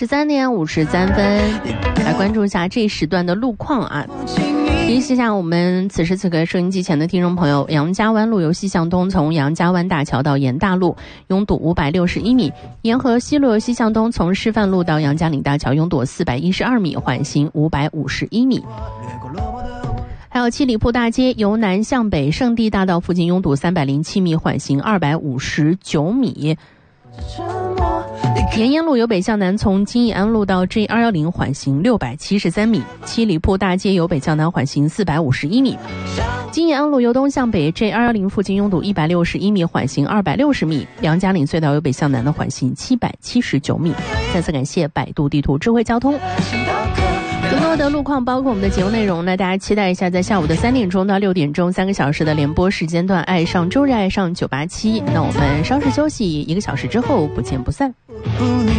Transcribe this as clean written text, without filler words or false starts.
13:53，来关注一下这一时段的路况啊。提示一下我们此时此刻收音机前的听众朋友，杨家湾路由西向东，从杨家湾大桥到沿大路拥堵561米；沿河西路由西向东，从师范路到杨家岭大桥拥堵412米，缓行551米。还有七里铺大街由南向北，圣地大道附近拥堵307米，缓行259米。沿烟路由北向南，从金义安路到 J210 缓行673米；七里铺大街由北向南缓行451米；金义安路由东向北 J210 附近拥堵161米，缓行260米；杨家岭隧道由北向南的缓行779米。再次感谢百度地图智慧交通。更多的路况包括我们的节目内容呢，大家期待一下在下午的3点钟到6点钟3个小时的联播时间段，爱上周日爱上987。那我们稍事休息1个小时之后不见不散。